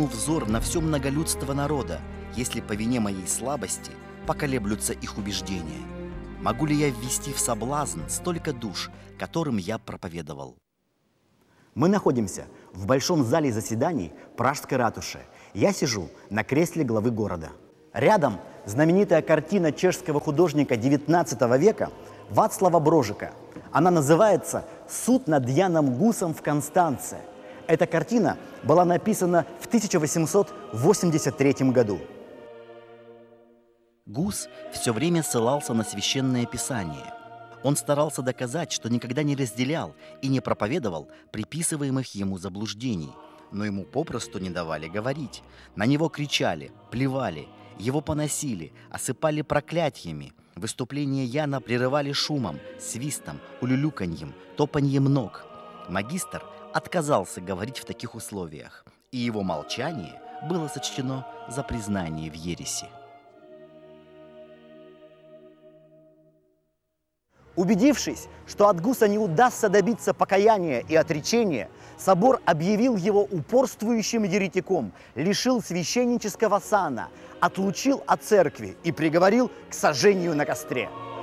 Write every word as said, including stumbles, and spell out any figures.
подниму взор на все многолюдство народа, если по вине моей слабости поколеблются их убеждения? Могу ли я ввести в соблазн столько душ, которым я проповедовал? Мы находимся в большом зале заседаний Пражской ратуши. Я сижу на кресле главы города. Рядом знаменитая картина чешского художника девятнадцатого века Вацлава Брожика. Она называется «Суд над Яном Гусом в Констанце». Эта картина была написана в тысяча восемьсот восемьдесят третьем году. Гус все время ссылался на священное писание. Он старался доказать, что никогда не разделял и не проповедовал приписываемых ему заблуждений, но ему попросту не давали говорить. На него кричали, плевали, его поносили, осыпали проклятиями. Выступления Яна прерывали шумом, свистом, улюлюканьем, топаньем ног. Магистр отказался говорить в таких условиях, и его молчание было сочтено за признание в ереси. Убедившись, что от Гуса не удастся добиться покаяния и отречения, собор объявил его упорствующим еретиком, лишил священнического сана, отлучил от церкви и приговорил к сожжению на костре.